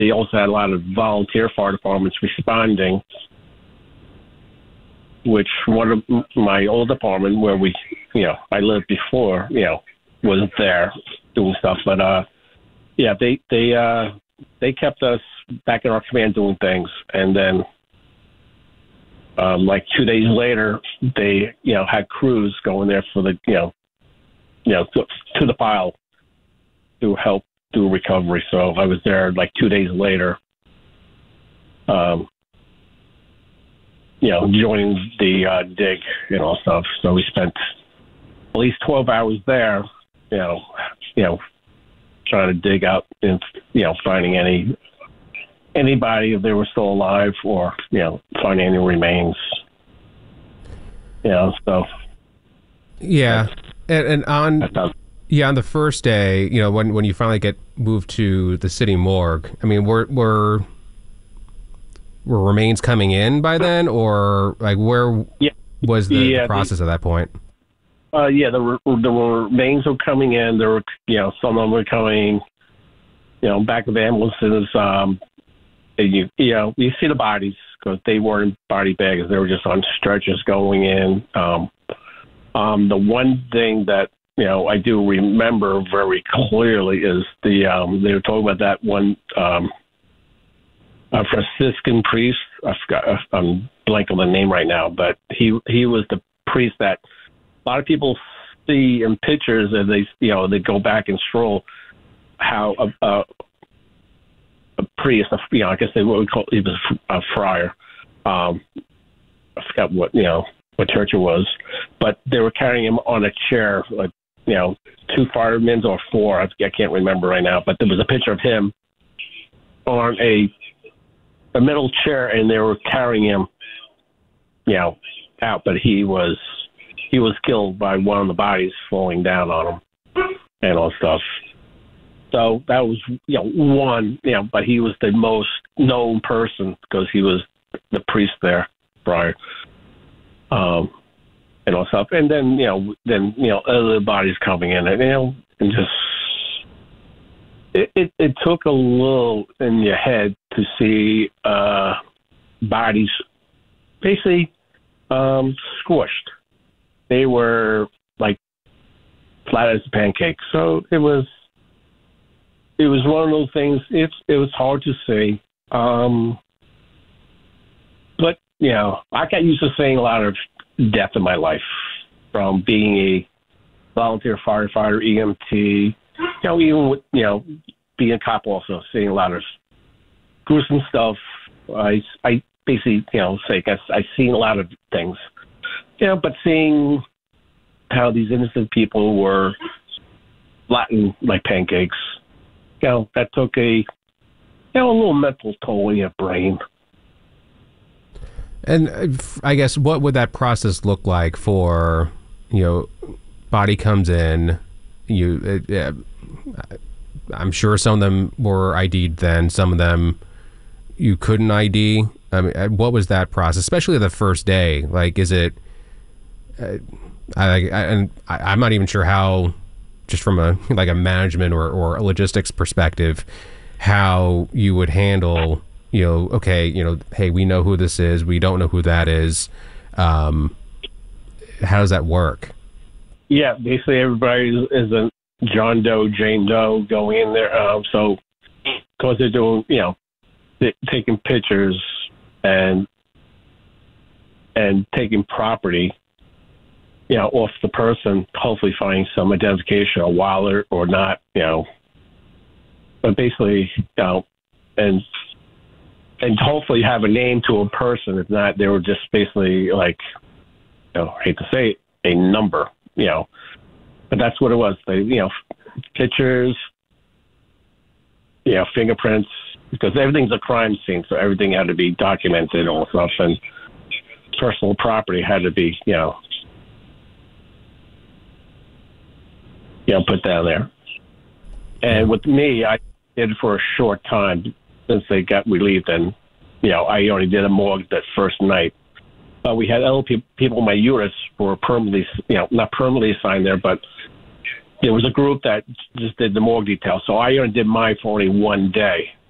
they also had a lot of volunteer fire departments responding, which one of my old apartment where I lived before, was there doing stuff. But, they kept us back in our command doing things. And then, like 2 days later, they, had crews going there for the, to the pile to help do recovery. So I was there like 2 days later, joining the dig and all stuff. So we spent at least 12 hours there, trying to dig out and, finding anybody if they were still alive or, finding any remains. So. Yeah. And on the first day, when you finally get moved to the city morgue, I mean, were remains coming in by then, or like where was the process at that point? The remains were coming in. There were, some of them were coming, back of ambulances. You see the bodies because they weren't body bags. They were just on stretchers going in. The one thing that, I do remember very clearly is they were talking about that one Franciscan priest. I forgot, I'm blank on the name right now, but he was the priest that a lot of people see in pictures as they go back and stroll how a priest, I guess he was a friar. I forgot what church it was, but they were carrying him on a chair, like, 2 firemen or 4. I can't remember right now, but there was a picture of him on a metal chair, and they were carrying him, out. But he was killed by one of the bodies falling down on him and all stuff. So that was, one, but he was the most known person because he was the priest there prior. And all stuff. And then, other bodies coming in and just, it took a little in your head to see, bodies basically, squished. They were like flat as a pancake. So it was one of those things. It was hard to see. But, I got used to seeing a lot of death in my life, from being a volunteer firefighter, EMT, even with, being a cop also, seeing a lot of gruesome stuff. I basically, I've seen a lot of things, but seeing how these innocent people were flattened like pancakes, that took a little mental toll on your brain. And I guess what would that process look like for, body comes in, I'm sure some of them were ID'd then, some of them you couldn't ID. I mean, what was that process, especially the first day? Like, is it, I'm not even sure how, just from a management or a logistics perspective, how you would handle, hey, we know who this is, we don't know who that is. How does that work? Yeah, basically everybody is a John Doe, Jane Doe going in there. So, because they're doing, taking pictures and taking property, off the person, hopefully finding some identification, a wallet or not, But basically, and hopefully have a name to a person. If not, they were just basically like, I hate to say it, a number, But that's what it was. They, pictures, fingerprints, because everything's a crime scene, so everything had to be documented and all stuff, and personal property had to be, put down there. And with me, I did it for a short time since they got relieved, and I only did a morgue that first night. We had other people in my units who were permanently, not permanently assigned there, but there was a group that just did the morgue detail. So I only did mine for only one day.